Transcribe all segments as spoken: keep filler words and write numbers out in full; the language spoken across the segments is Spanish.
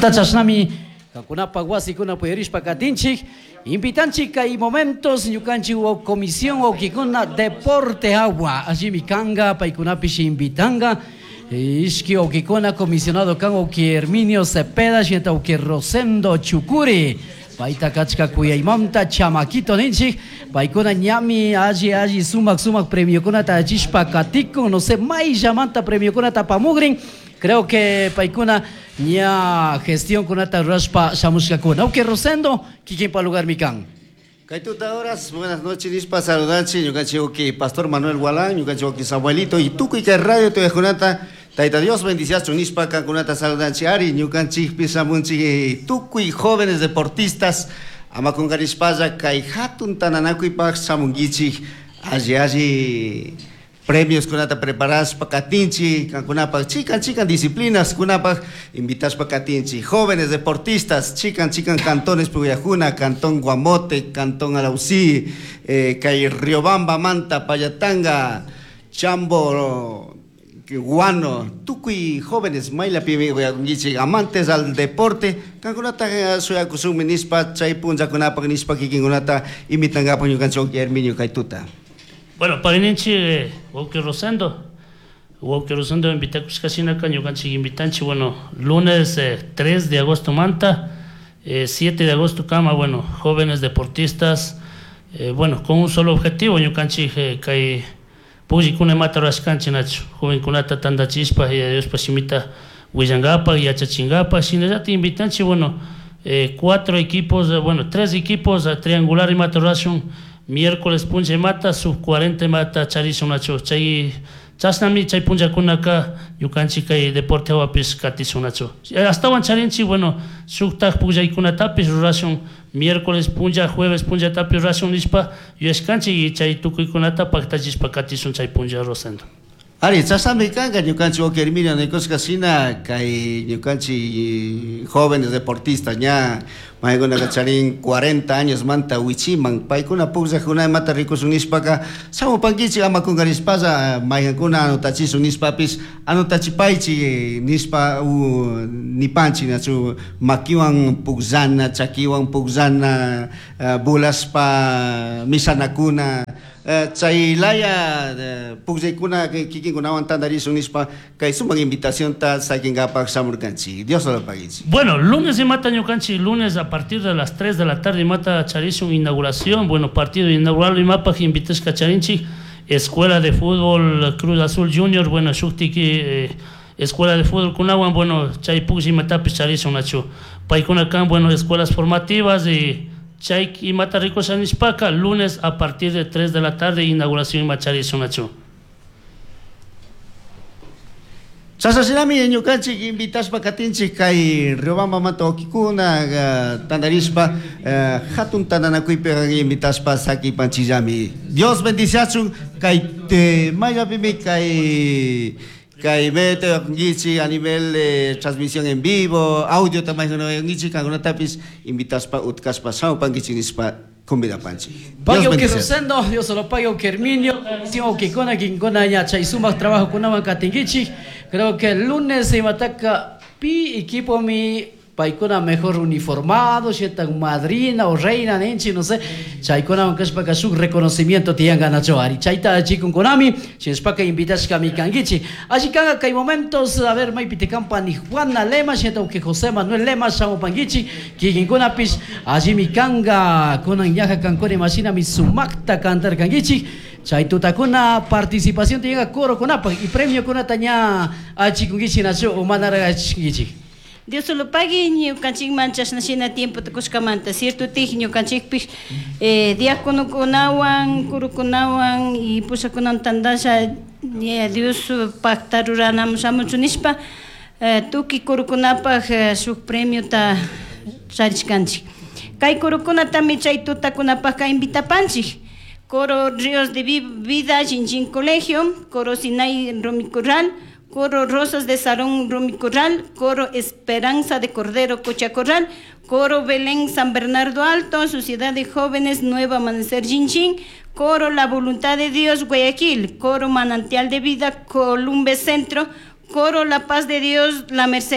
Hasta chasnami kakunapa wasikuna puyarishpa katinchik invitanchik kay momentos ñukanchik o comisión o kikuna deporte agua allimi kanga paykunapish invitanga ishki o kikuna comisionado kan o que Herminio Cepeda shenta o que Rosendo Chucuri paita kachka kuyaymanta chamaquito ninchik paykuna ñami alli alli sumak sumak premio kunata achishpa katiko no sé may llamanta premio kunata pamugrin. Creo que paikuna ña gestión kunata rashpa shamushka kuna. Ok, Rosendo, kikin pa lugar mikan. Kaituta horas, buenas noches, dispa saludanchi, ñukanchi oki Pastor Manuel Gualán, ñukanchi oki Samuelito, y tuku ika radio te kunata, taita Dios bendiciones, nispa kunata saludanchi ari, ñukanchi pisamunchi, tuku y jóvenes deportistas, amakungarishpaya kai hatun tananaku ipak samungichi, allí allí premios kunata preparadas pa katinchi, kunapa chican chican disciplinas kunapa invitas pa katinchi, jóvenes deportistas, chican chican cantones Puyajuna, Cantón Guamote, Cantón Arausí, eh, Cay Riobamba, Manta, Payatanga, Chambo, Guano, Tucuy, jóvenes, Mayla Pibichi, amantes al deporte, Cangunata suya kusum nispa, Chaipunza kunapa nispa kikingunata, imitanga panyukancho Herminio Kaituta. Bueno, parinenchi Walker Rosendo, Walker Rosendo invitakus casina cañuganchi invitanchi, bueno, lunes eh, tres de agosto Manta, eh, siete de agosto Cama, bueno, jóvenes deportistas, eh, bueno, con un solo objetivo, ñucanchi eh, kai puji kune mata rascanchi nacho, joven kunata tanda chispa y Dios pasimita Huillangapa y Achachingapa, sinayati invitanchi, bueno, eh, cuatro equipos, eh, bueno, tres equipos eh, triangular y mata ration. Miércoles punche mata, sub cuarenta mata charizo nacho, chay chasnami chay punja kunaka yukanchi kay deporte awapis katizo nacho. Hasta wan charinchi, bueno, suktak punja ikuna tapis relación miércoles punja, jueves punja tapis relación lispa, yo escanchi y chay tuku ikunata paktachispa katizo chay punja Rosendo. Ari, chasami kanga ñukanchi oki Herminio Nekos Casina, kay ñukanchi jóvenes deportistas ña maiguna kacharin cuarenta años manta wichiman paikuna pugsa kuna mata rico sunispaka samu pangichi ama kungarispaza maiguna anotachi sunispapis anotachipaichi nispa u nipanchi nachu makiwan pugzana chakiwan pugzana uh, bulaspa misanakuna Uh, chay laya pugzay kuna kikin kuna wantandari sunispa kay sumang invitación ta sa kingapa samurkanchi. Dios lo paguichi. Bueno, lunes y mata ñucanchi, lunes a partir de las tres de la tarde mata charizo inauguración, bueno, partido inaugural y mapa que invites cacharinchi, Escuela de Fútbol Cruz Azul Junior, bueno, shuktiki eh, Escuela de Fútbol Kunawan, bueno, chay pugzi mata charizo nacho. Paikunakan, bueno, escuelas formativas y Chaik y Mata Rico Sanispaca, lunes a partir de tres de la tarde, inauguración en Machari Sonacho. Sasasinami ñukanchik invitas pa katinchik kay Riobamba Mata Okikuna tandarispa hatun tananakuypi invitas pa saki panchillami. Dios bendición kay mayapimi kay Kay mete ngichi a nivel de transmisión en vivo, audio también no ngichi kanguna tapis invitas pa utkas pa sao pangichinis pa comida panchi. Pague o que Rosendo, yo solo pague o que Herminio, o que con aquí con allá chaisumas trabajo con una catingichi. Creo que el lunes se mataca pi equipo mi paikuna mejor uniformado, sientan madrina o reina nenchi, no sé, chaikuna un kashpa su reconocimiento tiyan ganacho ari, chaita chikun konami, chinspaka invitas kami kangichi. Allí kanga que hay momentos, a ver, mai piticampa ni Juana Lema, sienta que José Manuel Lema, Samo Pangichi, kikin kunapis, allí mi kanga, kunan yaja kankone machina mi sumakta cantar kangichi. Chaituta kuna participación te llega coro kunapa y premio kuna tanya a chikungichi nacho o manara chikungichi. Dios lo pague, ni canchik manchas nacina tiempo te cuscamanta, cierto tijño canchik pis, eh, diácono conawan, curu conawan y pusa conan tandasha, Dios pactarurana musamuchunispa, tuki curu conapa su premio ta sarich Kai curu conata mi chaituta conapa ka invita panchi. Coro Ríos de Vida, Chinchin Colegio, Coro Sinai Romi Corral, Coro Rosas de Sarón Romi Corral, Coro Esperanza de Cordero Cocha Corral, Coro Belén San Bernardo Alto, Sociedad de Jóvenes Nuevo Amanecer Chinchin, Coro La Voluntad de Dios Guayaquil, Coro Manantial de Vida Columbe Centro, Coro La Paz de Dios La Merced,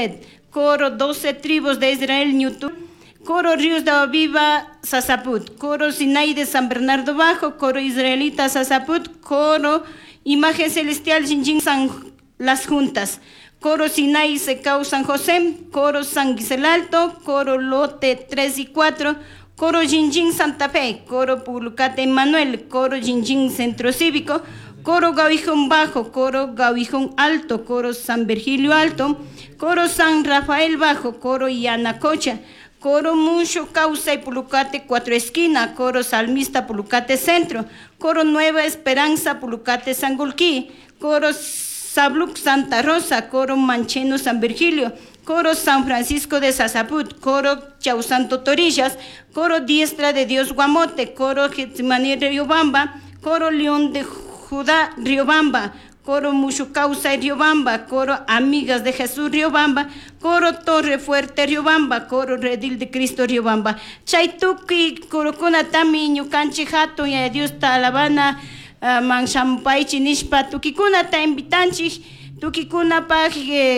coro doce tribus de Israel, Ñutu, coro Ríos de Aviva, Sasaput, coro Sinai de San Bernardo Bajo, coro israelita Sasaput, coro Imagen Celestial Jinjin San Las Juntas, coro Sinai Secau San José, coro San Gisel Alto, coro Lote tres y cuatro, coro Jinjin Santa Fe, coro Pulucate Manuel, coro Jinjin Centro Cívico, coro Gauijón Bajo, coro Gauijón Alto, coro San Virgilio Alto, coro San Rafael Bajo, coro Yanacocha, coro Mucho Causa y Pulucate Cuatro Esquina, coro Salmista Pulucate Centro, coro Nueva Esperanza Pulucate Sangolquí, coro Sabluc Santa Rosa, coro Mancheno San Virgilio, coro San Francisco de Sasaput, coro Chausanto Torillas, coro Diestra de Dios Guamote, coro Getsemaní Riobamba, coro León de Judá Riobamba, coro Mucho Causa y Riobamba, coro Amigas de Jesús Riobamba, coro Torre Fuerte Riobamba, coro Redil de Cristo Riobamba. Chaituki, coro Kunatami, Ñucanchi Jato, y a Dios Talabana, Manchampay Chinishpa, Tukikuna ta invitanchi, Tukikuna pa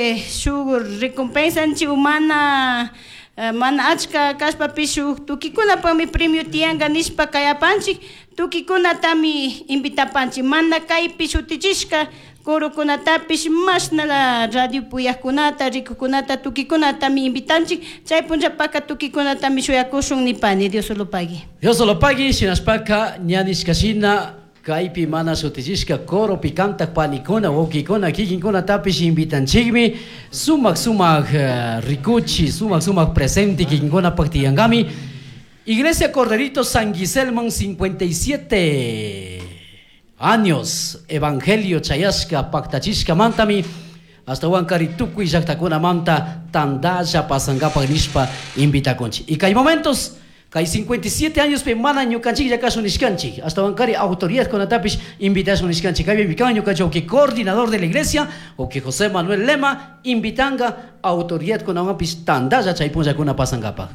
su recompensa humana. Mana achka kaspa pishu tukikuna pa mi premio tianga nishpa kaya panchi tukikuna tami invita panchi manda kai pishu tichishka koro kunata pish mas na la radio puyakunata rikukunata tukikuna tami invitanchi chay punja paka tukikuna tami shuyakushun ni pani Dios solo pague Dios solo pague sinaspaka ñanishkashina kaypi mana sutishishka koro pikanta panikuna wokikuna kikinkuna tapish invitanchikmi sumak sumak uh, rikuchi sumak sumak presente kikinkuna paktiyangami Iglesia Corderito San Giselman cincuenta y siete años Evangelio chayashka paktachishka mantami hasta wankari tukui llaktakuna manta tandaya pasangapa nishpa invitakunchi y kay momentos Kay cincuenta y siete años pe mana ñukanchik yakasun nishkanchik hasta bancari autoridad con atapish invitasun nishkanchik kay bikan ñukanchik que coordinador de la iglesia o que José Manuel Lema invitanga autoridad con amapish tandaya chaypunja kuna pasangapa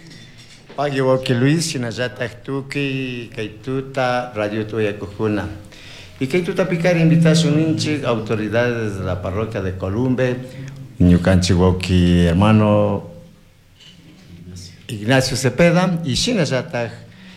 Pagi woki Luis sinajatak tuki kay tuta radio tuya kukuna y kay tuta picar invitasun ninchik autoridades de la parroquia de Columbe ñukanchik woki hermano Ignacio Cepeda y Shinajatag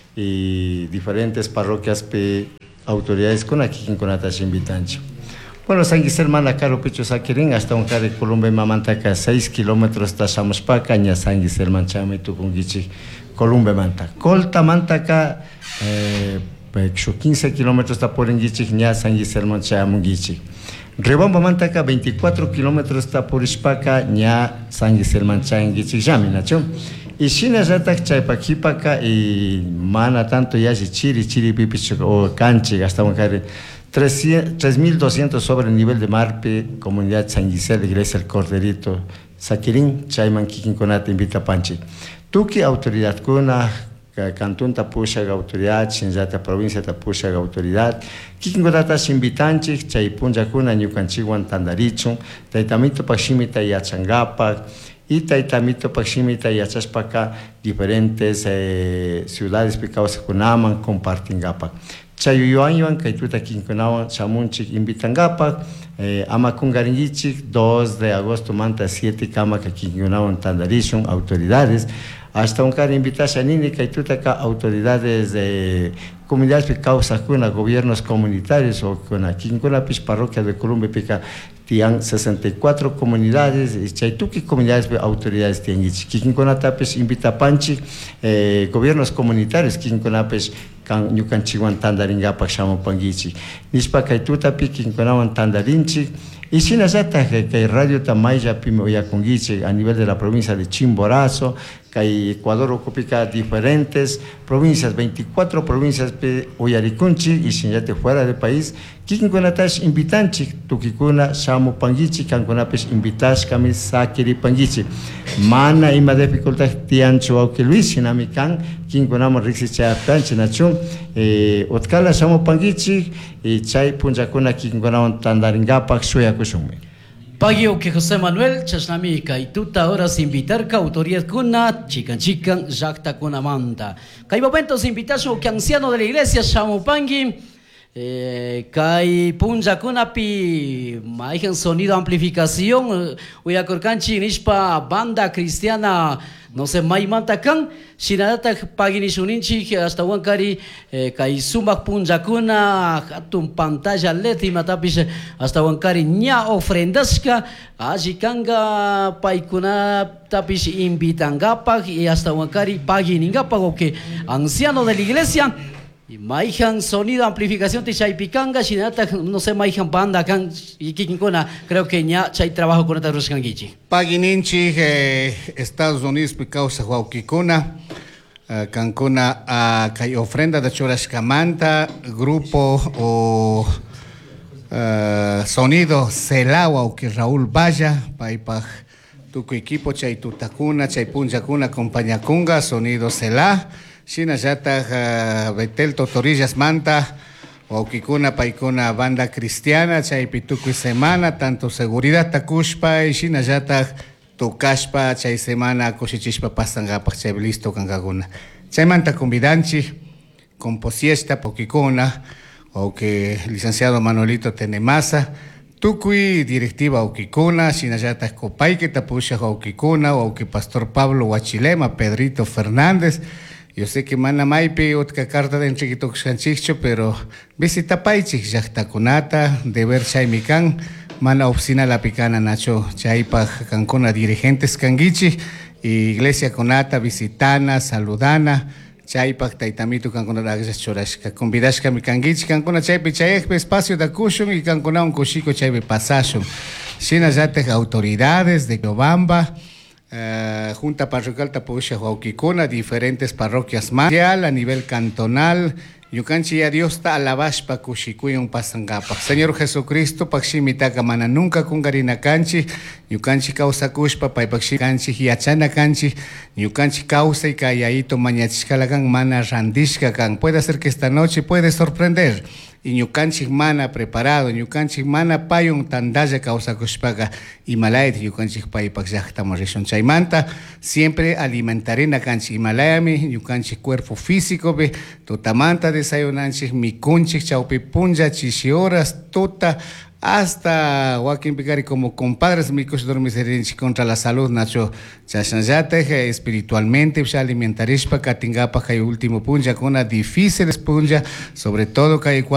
y diferentes parroquias pe autoridades con aquí con atas invitancho. Bueno, San Gisel mana caro picho sakirin hasta un care Columbe mamantaca seis kilómetros ta Shamushpa caña San Gisel manchame tu con gichi Columbe manta. Colta mantaca eh quince kilómetros ta por gichi ña San Gisel manchame gichi. Riobamba mantaca veinticuatro kilómetros ta por Ispaca ña San Gisel manchame gichi jami nacho. Y Shina Zatak Chaipakipaka y Mana tanto ya chiri chiri pipicho o canche hasta un care tres mil doscientos sobre el nivel de Marpe, comunidad San Gisel, iglesia El Corderito, Sakirin, Chaiman Kikinkonata invita panchi. Tuki autoridad kuna Cantón Tapusha autoridad, Shinzata provincia Tapusha autoridad, Kikinkonata invitanchi, Chaipunja kuna Ñukanchiwan Tandarichun, Taitamito Pashimita y Achangapa. Y Taitamito Pachimita y Achaspaka, diferentes eh, ciudades picados kunaman compartingapa. Chayuyuan, Kaituta Kinkunawan, Chamunchik, Invitangapa, eh, Amakungaringichik, dos de agosto, Manta, siete, Kama, Kinkunawan, Tandarishun, autoridades. Hasta un cara invitas a Nini, Kaituta, autoridades de comunidades picados kuna, gobiernos comunitarios o con aquí en la parroquia de Columbe pica. Tienen sesenta y cuatro comunidades, y Chaituki comunidades, autoridades tienen. Kikinkonatapes invita panchi, eh, gobiernos comunitarios, Kikinkonapes, kan Ñukanchiwan Tandaringapa, Shamo Pangichi. Nispa Kaitutapi, Kikinkonawan Tandarinchi, y sin azata que Radio Tamaya Pimo Yakungichi a nivel de la provincia de Chimborazo, que Ecuador ocupa diferentes provincias, veinticuatro provincias de Uyarikunchi y sin yate fuera del país. Kikinkonatash invitanchi, tukikuna, Shamo Pangichi, Kankonapes invitash kami Sakiri Pangichi. Mana ima dificultad tiancho au que Luis sinamikan, Kinkonamo Rixi Chayaptanchi Nachum, Otkala Shamo Pangichi, y Chay Punjakuna Kinkonamo Tandaringapa, Suyakushumi. Pagio que José Manuel, Chasnami, Kaituta, ahora se invitar ka autoridad kuna, chican chican, jacta kuna manta. Kai momentos invitación que anciano de la iglesia, Shamupangi, Eh, Kai punja kunapi maihan sonido amplificación uyakurkanchi nishpa banda cristiana no sé maimanta kan shinadata pagini shuninchi hasta wankari eh, kai sumak punja kuna hatun pantalla L E D matapish hasta wankari nya ofrendaska ajikanga paikuna tapish invitangapak y hasta wankari paginingapak o que anciano de la iglesia. Y maihan sonido amplificación te chay picanga shinata no sé maihan banda kan y kikinkona creo que ya chay trabajo con esta ruskangichi pagininchi eh, Estados Unidos picausa huauquicuna uh, cancuna a uh, kay ofrenda de chorashkamanta grupo o uh, sonido Selagua o que Raúl Valla paipaj tu equipo chay tutakuna chay punjakuna compañacunga sonido Selá Shina yata uh, Betel Totorillas Manta o Kikuna Paikuna banda cristiana chay pituku semana tanto seguridad takushpa y shina yata tukashpa chay semana kushichishpa pasangapa chay listo kangaguna chay manta convidanchi composiesta pokikuna o que licenciado Manuelito Tenemasa tukui directiva Okikuna, Shinayata Copaique, Tapusha Okikuna, o que Pastor Pablo Huachilema, Pedrito Fernández. Yo sé que mana maipe otra carta de entreguito xanchicho, pero visita paichik yachtakunata, de ver chaimican, mana oficina la picana nacho, chaipa cancona dirigentes canguichi, iglesia conata, visitana, saludana, chaipa taitamitu cancona dagas chorashka, convidashka mi canguichi, cancona chaipe chayekpe espacio da cushun y cancona un cuchico chaipe pasashun. Shina yate autoridades de Yobamba, Uh, Junta Parroquial Tapusha Huauquicuna, diferentes parroquias más a nivel cantonal. Yucanchi a Dios ta alabashpa kushikuyon pasangapa. Señor Jesucristo, paximitaka mana nunca kungarina canchi, yucanchi causa kushpa, paipaxi canchi hiachana canchi, yucanchi causa y callaito mañachikalagan mana randishka kan. Puede ser que esta noche puede sorprender. Y yucanchi mana preparado, yucanchi mana payun tandaya causa kushpaga Himalaya, yucanchi paipaxachtamo rishon chaimanta, siempre alimentaré na canchi Himalayami, yucanchi cuerpo físico be, totamanta desayunanchi, mi kunchi chaupi punja, chishi horas, tota, hasta Joaquín Picari como compadres micos dormir contra la salud nacho chashanjate espiritualmente se alimentarishpa katingapa hay último punja con una difícil punja sobre todo que